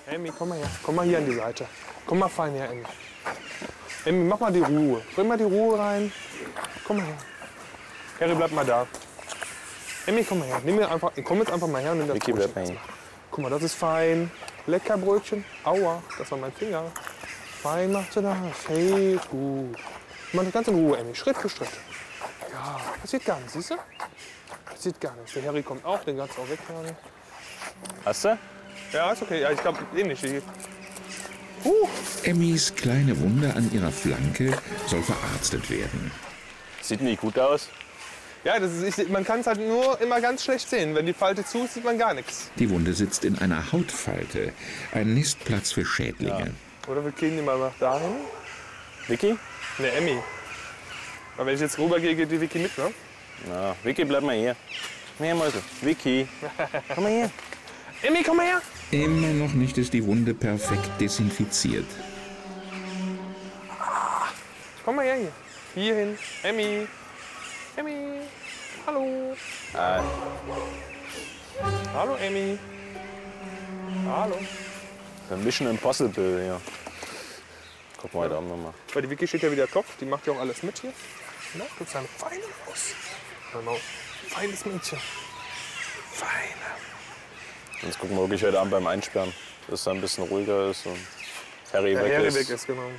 Emmy, komm mal her. Komm mal hier an die Seite. Komm mal fein her, Emmy. Emmy, mach mal die Ruhe. Bring mal die Ruhe rein. Komm mal her. Harry, bleib mal da. Emmy, komm mal her. Komm jetzt einfach mal her und nimm das Vicky, bleib Brötchen. mal hier. Guck mal, das ist fein. Lecker Brötchen. Aua, das war mein Finger. Fein macht sie das. Hey, gut. Mach das ganz in Ruhe, Emmy. Schritt für Schritt. Ja, passiert gar nichts, siehst du? Passiert gar nichts. Der Harry kommt auch, den kannst du auch wegtragen. Hast du? Ja, ist okay. Ja, ich glaube, ähnlich wie. Emmys kleine Wunde an ihrer Flanke soll verarztet werden. Sieht nicht gut aus. Ja, man kann es halt nur immer ganz schlecht sehen. Wenn die Falte zu ist, sieht man gar nichts. Die Wunde sitzt in einer Hautfalte, ein Nistplatz für Schädlinge. Oder wir kriegen die mal nach dahin. Vicky? Ne, Emmy. Aber wenn ich jetzt rübergehe, geht die Vicky mit, ne? Ja, Vicky, bleib mal hier. Komm her, Mäuse. Vicky, komm mal her. Emmy, komm mal her! Immer noch nicht ist die Wunde perfekt desinfiziert. Komm mal her hier. Hierhin. Emmy. Emmy. Hallo. Hallo, Emmy. Hallo. Mission Impossible hier. Guck mal da nochmal. Weil die Vicky steht ja wieder Kopf. Die macht ja auch alles mit hier. Na, du bist eine feine Maus. Genau. Feines Mädchen. Feine. Jetzt gucken wir wirklich heute Abend beim Einsperren, dass es da ein bisschen ruhiger ist und Harry weg Harry ist. weg ist, genau.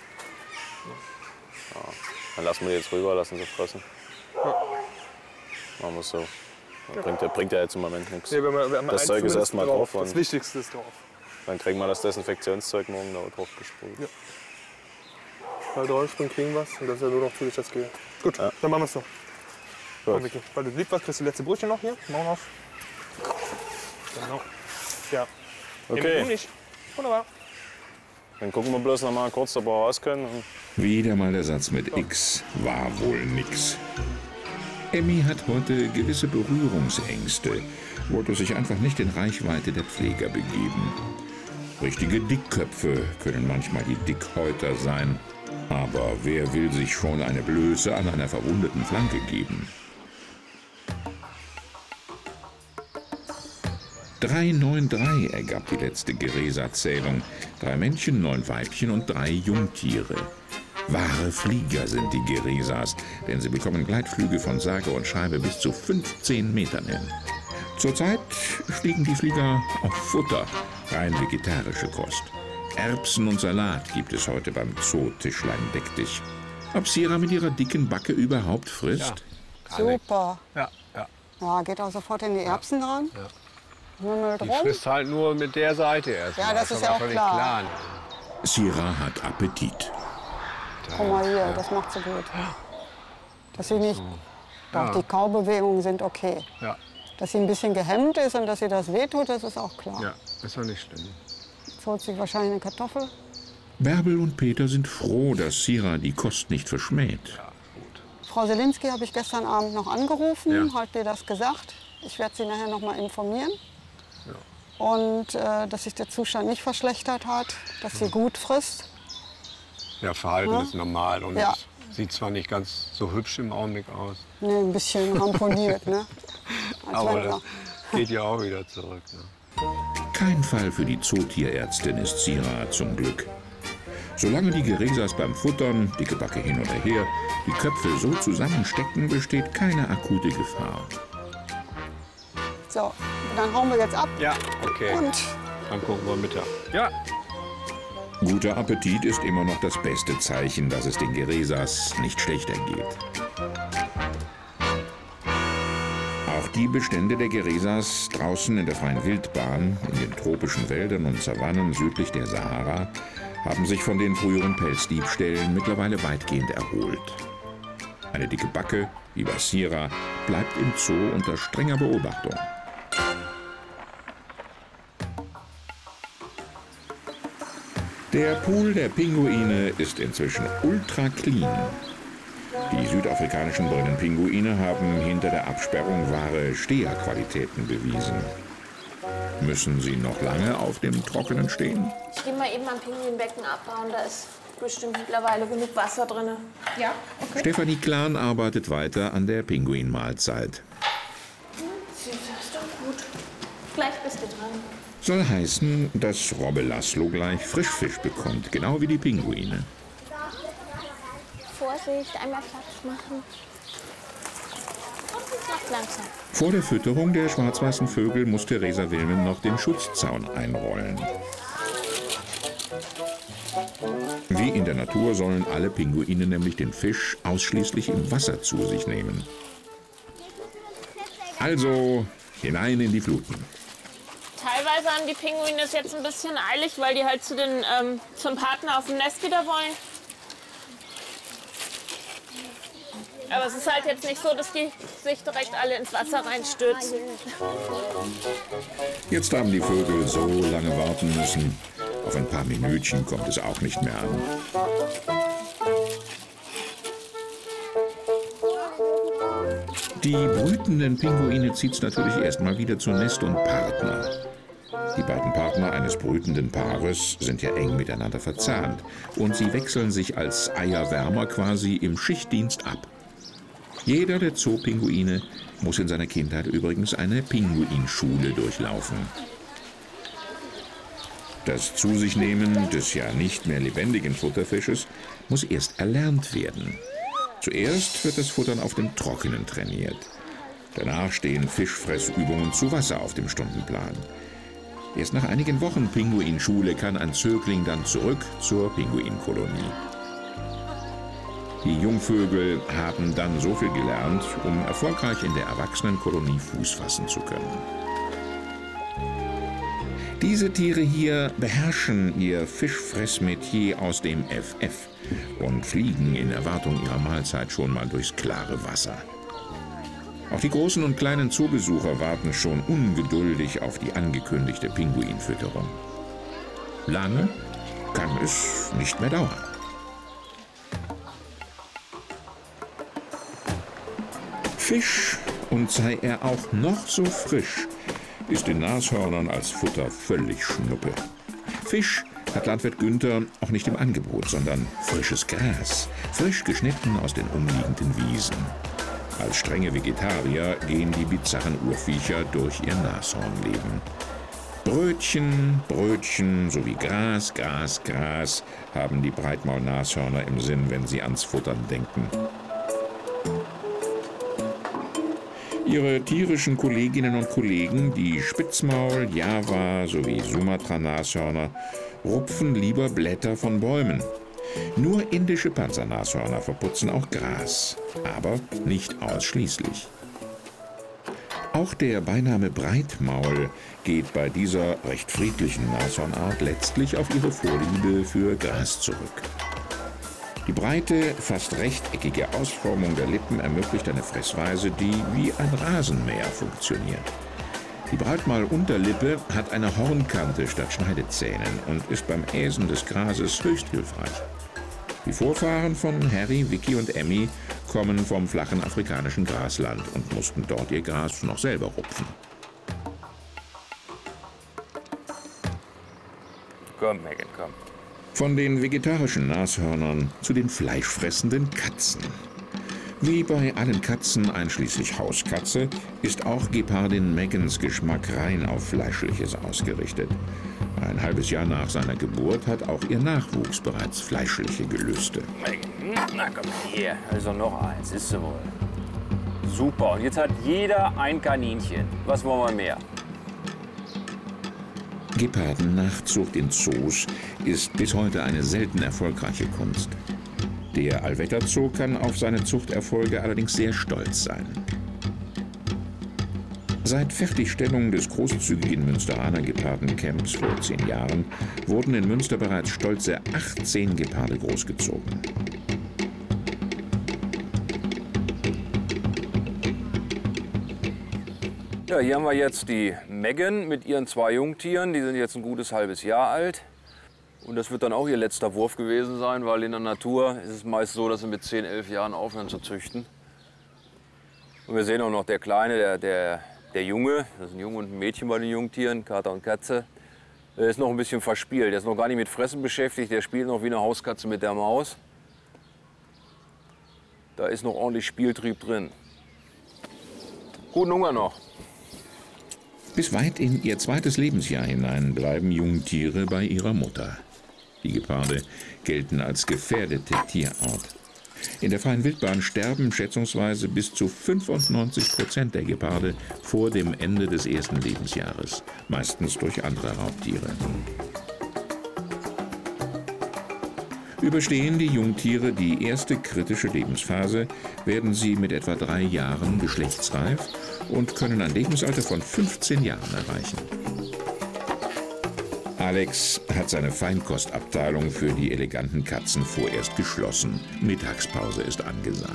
Ja, dann lassen wir die jetzt rüber, lassen sie fressen. Ja. Machen wir es so. Bringt ja jetzt im Moment nichts. Nee, wir haben Das Zeug ist erstmal drauf Das und Wichtigste ist drauf. dann kriegen wir das Desinfektionszeug morgen da drauf gesprüht. Ja. Weil draufspringen kriegen wir was und das ist ja nur noch für das Geld. Gut, Ja. dann machen wir es so. Gut. Komm, Vicky, weil du lieb warst, kriegst du die letzte Brötchen noch hier. Morgen auf. Genau. Ja. Okay. Du nicht. Wunderbar. Dann gucken wir bloß noch mal kurz, ob wir raus können. Und Wieder mal der Satz mit X. War wohl nix. Emmy hat heute gewisse Berührungsängste, wollte sich einfach nicht in Reichweite der Pfleger begeben. Richtige Dickköpfe können manchmal die Dickhäuter sein. Aber wer will sich schon eine Blöße an einer verwundeten Flanke geben? 393 ergab die letzte Geresa-Zählung. 3 Männchen, 9 Weibchen und 3 Jungtiere. Wahre Flieger sind die Geresas, denn sie bekommen Gleitflüge von sage und schreibe bis zu 15 Metern hin. Zurzeit fliegen die Flieger auf Futter, rein vegetarische Kost. Erbsen und Salat gibt es heute beim Zoo-Tischlein Deck dich. Ob Sira mit ihrer dicken Backe überhaupt frisst? Super. Ja, ja. Ja, geht auch sofort in die Erbsen dran. Ja. Mümmelt Die rum. frisst halt nur mit der Seite erst. Ja, das ist ja auch völlig klar. Sira hat Appetit. Guck mal hier, das macht sie gut. Dass sie nicht. Doch, die Kaubewegungen sind okay. Ja, Dass sie ein bisschen gehemmt ist und dass sie das wehtut, das ist auch klar. ja, ist doch nicht schlimm. Jetzt holt sich wahrscheinlich eine Kartoffel. Bärbel und Peter sind froh, dass Sira die Kost nicht verschmäht. Frau Selinski habe ich gestern Abend noch angerufen, Ja. hat mir das gesagt. Ich werde sie nachher noch mal informieren. Und dass sich der Zustand nicht verschlechtert hat, dass sie gut frisst. Ja, Verhalten ist normal und Ja. sieht zwar nicht ganz so hübsch im Augenblick aus, Nee, ein bisschen ramponiert, ne? Als aber wenn das wir- geht ja auch wieder zurück. Ne? Kein Fall für die Zootierärztin ist Sira zum Glück. Solange die Geresas beim Futtern, dicke Backe hin oder her, die Köpfe so zusammenstecken, besteht keine akute Gefahr. So, dann hauen wir jetzt ab. Ja, okay. Und Dann gucken wir Mittag. Ja. Guter Appetit ist immer noch das beste Zeichen, dass es den Geresas nicht schlechter geht. Auch die Bestände der Geresas draußen in der freien Wildbahn, in den tropischen Wäldern und Savannen südlich der Sahara, haben sich von den früheren Pelzdiebstählen mittlerweile weitgehend erholt. Eine dicke Backe, wie bei Sira, bleibt im Zoo unter strenger Beobachtung. Der Pool der Pinguine ist inzwischen ultra clean. Die südafrikanischen Brillenpinguine haben hinter der Absperrung wahre Steherqualitäten bewiesen. Müssen sie noch lange auf dem Trockenen stehen? Ich gehe mal eben am Pinguinbecken abbauen, da ist bestimmt mittlerweile genug Wasser drin. Ja, okay. Stefanie Klan arbeitet weiter an der Pinguinmahlzeit. Süß, ist doch gut. Gleich bist du dran. Soll heißen, dass Robbe Laszlo gleich Frischfisch bekommt, genau wie die Pinguine. Vorsicht, einmal Platz machen. Und macht langsam. Vor der Fütterung der schwarz-weißen Vögel muss Theresa Wilmen noch den Schutzzaun einrollen. Wie in der Natur sollen alle Pinguine nämlich den Fisch ausschließlich im Wasser zu sich nehmen. Also hinein in die Fluten. Teilweise haben die Pinguine es jetzt ein bisschen eilig, weil die halt zum Partner auf dem Nest wieder wollen. Aber es ist halt jetzt nicht so, dass die sich direkt alle ins Wasser reinstürzen. Jetzt haben die Vögel so lange warten müssen. Auf ein paar Minütchen kommt es auch nicht mehr an. Die brütenden Pinguine zieht es natürlich erstmal wieder zu Nest und Partner. Die beiden Partner eines brütenden Paares sind ja eng miteinander verzahnt und sie wechseln sich als Eierwärmer quasi im Schichtdienst ab. Jeder der Zoopinguine muss in seiner Kindheit übrigens eine Pinguinschule durchlaufen. Das Zu sich Nehmen des ja nicht mehr lebendigen Futterfisches muss erst erlernt werden. Zuerst wird das Futtern auf dem Trockenen trainiert. Danach stehen Fischfressübungen zu Wasser auf dem Stundenplan. Erst nach einigen Wochen Pinguinschule kann ein Zögling dann zurück zur Pinguinkolonie. Die Jungvögel haben dann so viel gelernt, um erfolgreich in der Erwachsenenkolonie Fuß fassen zu können. Diese Tiere hier beherrschen ihr Fischfressmetier aus dem FF und fliegen in Erwartung ihrer Mahlzeit schon mal durchs klare Wasser. Auch die großen und kleinen Zoobesucher warten schon ungeduldig auf die angekündigte Pinguinfütterung. Lange kann es nicht mehr dauern. Fisch, und sei er auch noch so frisch, ist den Nashörnern als Futter völlig Schnuppe. Fisch hat Landwirt Günther auch nicht im Angebot, sondern frisches Gras, frisch geschnitten aus den umliegenden Wiesen. Als strenge Vegetarier gehen die bizarren Urviecher durch ihr Nashornleben. Brötchen, Brötchen sowie Gras, Gras, Gras haben die Breitmaulnashörner im Sinn, wenn sie ans Futtern denken. Ihre tierischen Kolleginnen und Kollegen, die Spitzmaul-, Java- sowie Sumatra-Nashörner, rupfen lieber Blätter von Bäumen. Nur indische Panzernashörner verputzen auch Gras, aber nicht ausschließlich. Auch der Beiname Breitmaul geht bei dieser recht friedlichen Nashornart letztlich auf ihre Vorliebe für Gras zurück. Die breite, fast rechteckige Ausformung der Lippen ermöglicht eine Fressweise, die wie ein Rasenmäher funktioniert. Die Breitmaul-Unterlippe hat eine Hornkante statt Schneidezähnen und ist beim Äsen des Grases höchst hilfreich. Die Vorfahren von Harry, Vicky und Emmy kommen vom flachen afrikanischen Grasland und mussten dort ihr Gras noch selber rupfen. Komm, Megan, komm. Von den vegetarischen Nashörnern zu den fleischfressenden Katzen. Wie bei allen Katzen, einschließlich Hauskatze, ist auch Gepardin Megans Geschmack rein auf Fleischliches ausgerichtet. Ein halbes Jahr nach seiner Geburt hat auch ihr Nachwuchs bereits fleischliche Gelüste. Megan, na komm hier. Also noch eins, ist so wohl. Super, und jetzt hat jeder ein Kaninchen. Was wollen wir mehr? Gepardennachzucht in Zoos ist bis heute eine selten erfolgreiche Kunst. Der Allwetter Zoo kann auf seine Zuchterfolge allerdings sehr stolz sein. Seit Fertigstellung des großzügigen Münsteraner Gepardencamps vor 10 Jahren wurden in Münster bereits stolze 18 Geparde großgezogen. Ja, hier haben wir jetzt die Megan mit ihren 2 Jungtieren. Die sind jetzt ein gutes halbes Jahr alt. Und das wird dann auch ihr letzter Wurf gewesen sein, weil in der Natur ist es meist so, dass sie mit 10, 11 Jahren aufhören zu züchten. Und wir sehen auch noch der Kleine, der Junge, das ist ein Junge und ein Mädchen bei den Jungtieren, Kater und Katze, der ist noch ein bisschen verspielt. Der ist noch gar nicht mit Fressen beschäftigt, der spielt noch wie eine Hauskatze mit der Maus. Da ist noch ordentlich Spieltrieb drin. Guten Hunger noch. Bis weit in ihr zweites Lebensjahr hinein bleiben Jungtiere bei ihrer Mutter. Die Geparde gelten als gefährdete Tierart. In der freien Wildbahn sterben schätzungsweise bis zu 95% der Geparde vor dem Ende des ersten Lebensjahres, meistens durch andere Raubtiere. Überstehen die Jungtiere die erste kritische Lebensphase, werden sie mit etwa 3 Jahren geschlechtsreif und können ein Lebensalter von 15 Jahren erreichen. Alex hat seine Feinkostabteilung für die eleganten Katzen vorerst geschlossen. Mittagspause ist angesagt.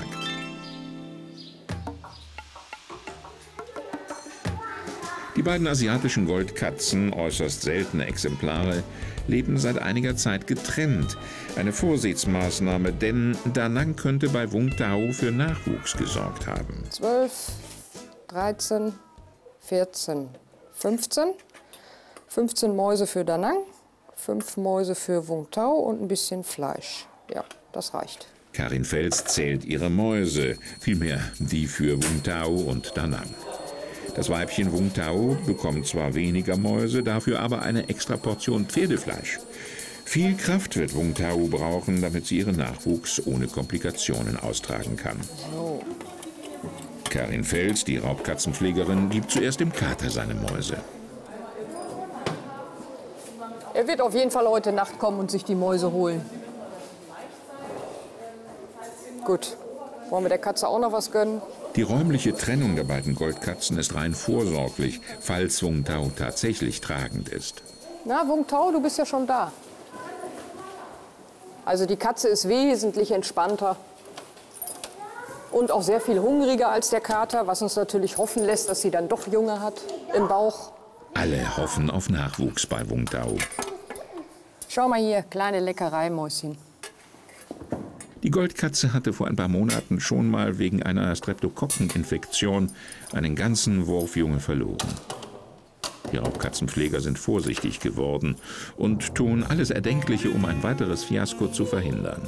Die beiden asiatischen Goldkatzen, äußerst seltene Exemplare, leben seit einiger Zeit getrennt. Eine Vorsichtsmaßnahme, denn Da Nang könnte bei Vung Tau für Nachwuchs gesorgt haben. 12, 13, 14, 15. 15 Mäuse für Da Nang, 5 Mäuse für Vung Tau und ein bisschen Fleisch. Ja, das reicht. Karin Fels zählt ihre Mäuse, vielmehr die für Vung Tau und Da Nang. Das Weibchen Vung Tau bekommt zwar weniger Mäuse, dafür aber eine extra Portion Pferdefleisch. Viel Kraft wird Vung Tau brauchen, damit sie ihren Nachwuchs ohne Komplikationen austragen kann. So. Karin Fels, die Raubkatzenpflegerin, gibt zuerst dem Kater seine Mäuse. Er wird auf jeden Fall heute Nacht kommen und sich die Mäuse holen. Gut. Wollen wir der Katze auch noch was gönnen? Die räumliche Trennung der beiden Goldkatzen ist rein vorsorglich, falls Vung Tau tatsächlich tragend ist. Na, Vung Tau, du bist ja schon da. Also die Katze ist wesentlich entspannter und auch sehr viel hungriger als der Kater, was uns natürlich hoffen lässt, dass sie dann doch Junge hat im Bauch. Alle hoffen auf Nachwuchs bei Vung Tau. Schau mal hier, kleine Leckerei, Mäuschen. Die Goldkatze hatte vor ein paar Monaten schon mal wegen einer Streptokokkeninfektion einen ganzen Wurf Junge verloren. Die Raubkatzenpfleger sind vorsichtig geworden und tun alles Erdenkliche, um ein weiteres Fiasko zu verhindern.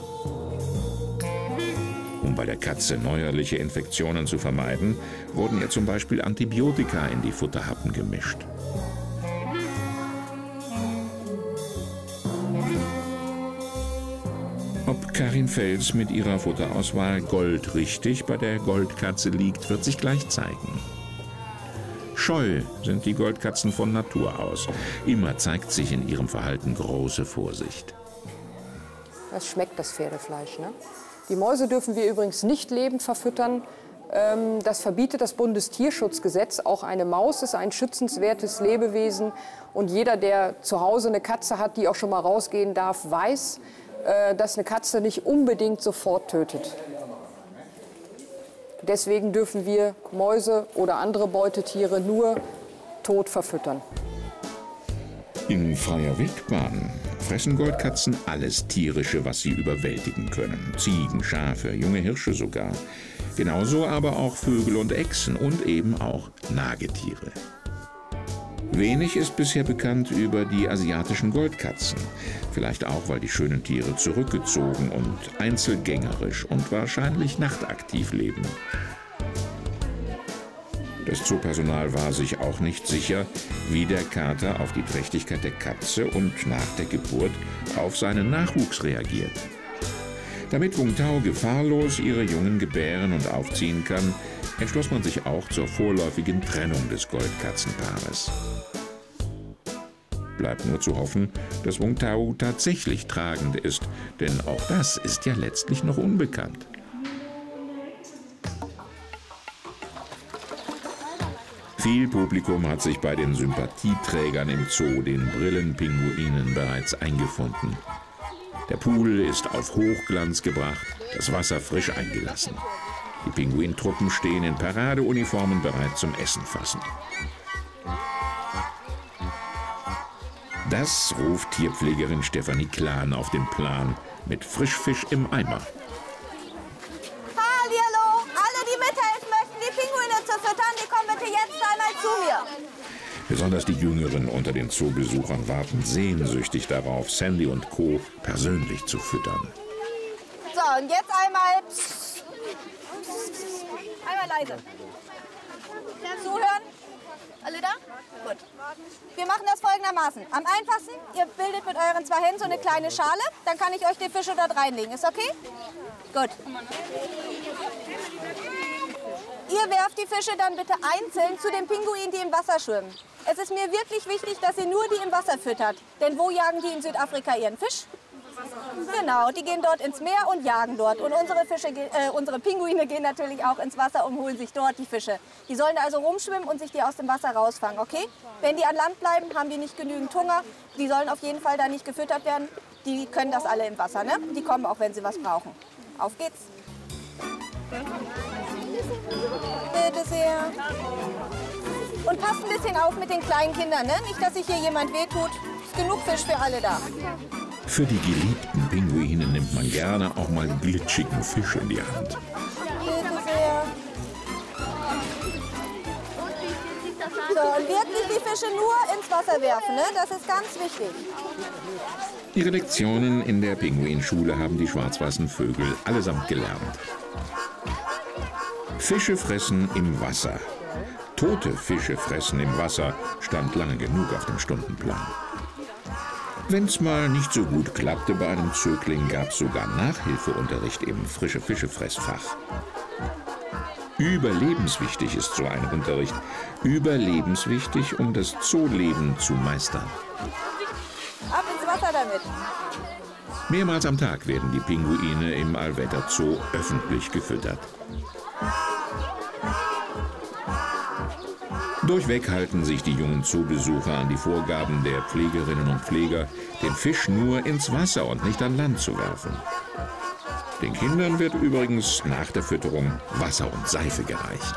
Um bei der Katze neuerliche Infektionen zu vermeiden, wurden ihr zum Beispiel Antibiotika in die Futterhappen gemischt. Ob Karin Fels mit ihrer Futterauswahl goldrichtig bei der Goldkatze liegt, wird sich gleich zeigen. Scheu sind die Goldkatzen von Natur aus. Immer zeigt sich in ihrem Verhalten große Vorsicht. Das schmeckt, das Pferdefleisch, ne? Die Mäuse dürfen wir übrigens nicht lebend verfüttern. Das verbietet das Bundestierschutzgesetz. Auch eine Maus ist ein schützenswertes Lebewesen. Und jeder, der zu Hause eine Katze hat, die auch schon mal rausgehen darf, weiß, dass eine Katze nicht unbedingt sofort tötet. Deswegen dürfen wir Mäuse oder andere Beutetiere nur tot verfüttern. In freier Wildbahn fressen Goldkatzen alles Tierische, was sie überwältigen können. Ziegen, Schafe, junge Hirsche sogar. Genauso aber auch Vögel und Echsen und eben auch Nagetiere. Wenig ist bisher bekannt über die asiatischen Goldkatzen. Vielleicht auch, weil die schönen Tiere zurückgezogen und einzelgängerisch und wahrscheinlich nachtaktiv leben. Das Zoopersonal war sich auch nicht sicher, wie der Kater auf die Trächtigkeit der Katze und nach der Geburt auf seinen Nachwuchs reagiert. Damit Vung Tau gefahrlos ihre Jungen gebären und aufziehen kann, entschloss man sich auch zur vorläufigen Trennung des Goldkatzenpaares. Bleibt nur zu hoffen, dass Vung Tau tatsächlich tragend ist, denn auch das ist ja letztlich noch unbekannt. Viel Publikum hat sich bei den Sympathieträgern im Zoo, den Brillenpinguinen, bereits eingefunden. Der Pool ist auf Hochglanz gebracht, das Wasser frisch eingelassen. Die Pinguintruppen stehen in Paradeuniformen bereit zum Essenfassen. Das ruft Tierpflegerin Stefanie Klan auf den Plan mit Frischfisch im Eimer. Hallihallo! Alle, die mithelfen möchten, die Pinguine zu füttern, die kommen bitte jetzt einmal zu mir. Besonders die Jüngeren unter den Zoobesuchern warten sehnsüchtig darauf, Sandy und Co. persönlich zu füttern. So, und jetzt einmal... Einmal leise. Zuhören. Alle da? Gut. Wir machen das folgendermaßen. Am einfachsten, ihr bildet mit euren 2 Händen so eine kleine Schale, dann kann ich euch die Fische dort reinlegen. Ist okay? Gut. Ihr werft die Fische dann bitte einzeln zu den Pinguinen, die im Wasser schwimmen. Es ist mir wirklich wichtig, dass ihr nur die im Wasser füttert. Denn wo jagen die in Südafrika ihren Fisch? Genau, die gehen dort ins Meer und jagen dort. Und unsere Pinguine gehen natürlich auch ins Wasser und holen sich dort die Fische. Die sollen also rumschwimmen und sich die aus dem Wasser rausfangen, okay? Wenn die an Land bleiben, haben die nicht genügend Hunger. Die sollen auf jeden Fall da nicht gefüttert werden. Die können das alle im Wasser, ne? Die kommen auch, wenn sie was brauchen. Auf geht's. Bitte sehr. Und passt ein bisschen auf mit den kleinen Kindern, ne? Nicht, dass sich hier jemand wehtut. Ist genug Fisch für alle da. Für die geliebten Pinguine nimmt man gerne auch mal glitschigen Fisch in die Hand. Bitte sehr. So, und wirklich die Fische nur ins Wasser werfen, ne? Das ist ganz wichtig. Ihre Lektionen in der Pinguinschule haben die schwarz-weißen Vögel allesamt gelernt. Fische fressen im Wasser. Tote Fische fressen im Wasser stand lange genug auf dem Stundenplan. Wenn's mal nicht so gut klappte bei einem Zögling, gab's sogar Nachhilfeunterricht im Frische-Fische-Fressfach. Überlebenswichtig ist so ein Unterricht. Überlebenswichtig, um das Zooleben zu meistern. Ab ins Wasser damit. Mehrmals am Tag werden die Pinguine im Allwetter Zoo öffentlich gefüttert. Durchweg halten sich die jungen Zoobesucher an die Vorgaben der Pflegerinnen und Pfleger, den Fisch nur ins Wasser und nicht an Land zu werfen. Den Kindern wird übrigens nach der Fütterung Wasser und Seife gereicht.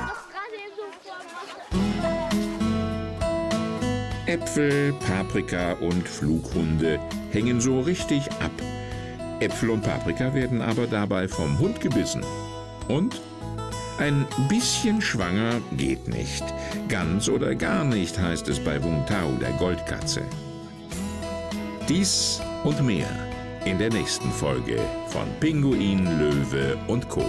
Äpfel, Paprika und Flughunde hängen so richtig ab. Äpfel und Paprika werden aber dabei vom Hund gebissen. Und ein bisschen schwanger geht nicht. Ganz oder gar nicht, heißt es bei Wung Tau, der Goldkatze. Dies und mehr in der nächsten Folge von Pinguin, Löwe und Co.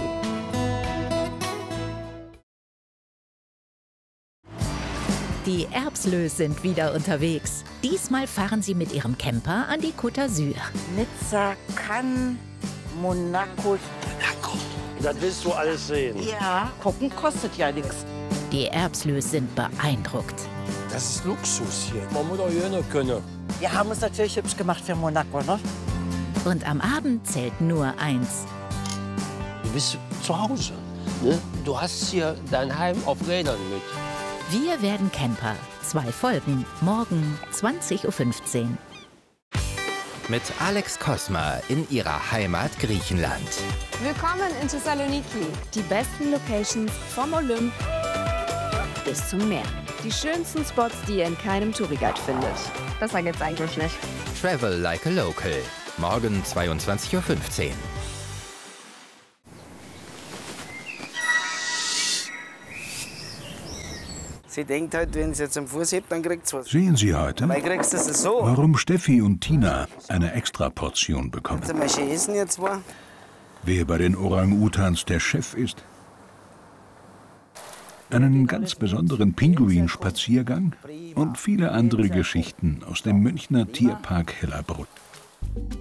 Die Erbslös sind wieder unterwegs. Diesmal fahren sie mit ihrem Camper an die Côte d'Azur. Nizza, Cannes, Monaco. Das willst du alles sehen. Ja, gucken kostet ja nichts. Die Erbslös sind beeindruckt. Das ist Luxus hier. Man muss auch hier können. Wir haben es natürlich hübsch gemacht für Monaco, ne? Und am Abend zählt nur eins. Du bist zu Hause. Ne? Du hast hier dein Heim auf Rädern mit. Wir werden Camper. 2 Folgen. Morgen 20:15 Uhr. Mit Alex Kosma in ihrer Heimat Griechenland. Willkommen in Thessaloniki. Die besten Locations vom Olymp bis zum Meer. Die schönsten Spots, die ihr in keinem Touriguide findet. Besser geht's eigentlich nicht. Travel like a local. Morgen 22:15 Uhr. Sie denkt halt, wenn sie jetzt am Fuß hebt, dann kriegt sie was. Sehen Sie heute, Dabei kriegst du es so. warum Steffi und Tina eine Extraportion bekommen. Kannst du mal schön essen jetzt mal? Wer bei den Orang-Utans der Chef ist. Einen ganz besonderen Pinguinspaziergang und viele andere Geschichten aus dem Münchner Tierpark Hellerbrunn.